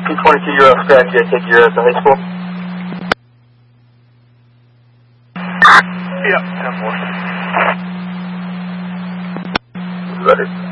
P-22 Euro Sky, you guys take Euro to high school? Yeah, 10-4. Ready.